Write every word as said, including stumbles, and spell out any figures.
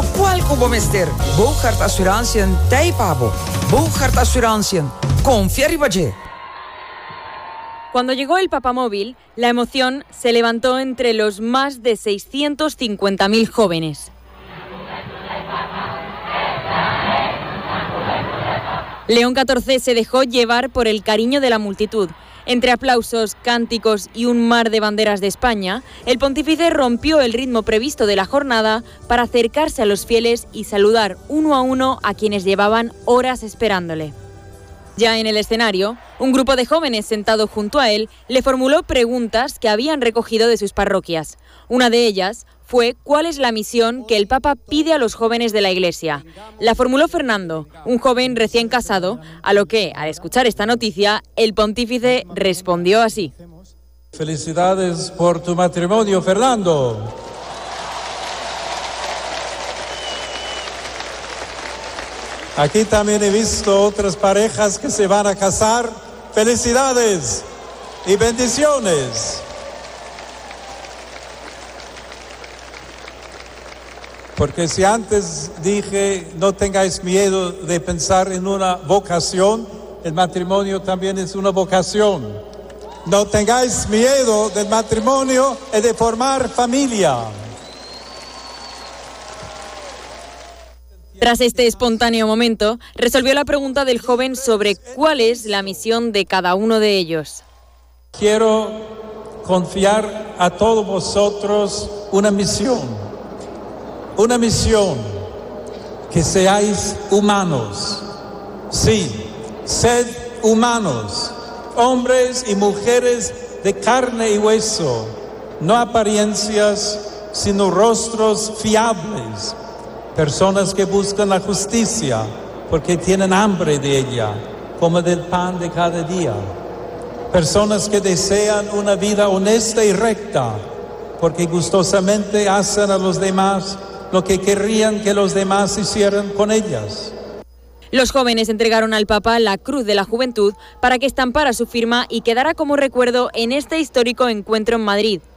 Welkom, mister. Bouchard Assurantie Taipabo. Bouchard Assurantie. Confía Ribaje. Cuando llegó el papamóvil, la emoción se levantó entre los más de seiscientos cincuenta mil jóvenes. León catorce se dejó llevar por el cariño de la multitud. Entre aplausos, cánticos y un mar de banderas de España, el pontífice rompió el ritmo previsto de la jornada para acercarse a los fieles y saludar uno a uno a quienes llevaban horas esperándole. Ya en el escenario, un grupo de jóvenes sentado junto a él le formuló preguntas que habían recogido de sus parroquias. Una de ellas fue cuál es la misión que el Papa pide a los jóvenes de la Iglesia. La formuló Fernando, un joven recién casado, a lo que, al escuchar esta noticia, el pontífice respondió así. Felicidades por tu matrimonio, Fernando. Aquí también he visto otras parejas que se van a casar. ¡Felicidades y bendiciones! Porque si antes dije, no tengáis miedo de pensar en una vocación, el matrimonio también es una vocación. No tengáis miedo del matrimonio y de formar familia. Tras este espontáneo momento, resolvió la pregunta del joven sobre cuál es la misión de cada uno de ellos. Quiero confiar a todos vosotros una misión, una misión, que seáis humanos. Sí, sed humanos, hombres y mujeres de carne y hueso, no apariencias, sino rostros fiables. Personas que buscan la justicia porque tienen hambre de ella, como del pan de cada día. Personas que desean una vida honesta y recta porque gustosamente hacen a los demás lo que querrían que los demás hicieran con ellas. Los jóvenes entregaron al Papa la Cruz de la Juventud para que estampara su firma y quedara como recuerdo en este histórico encuentro en Madrid,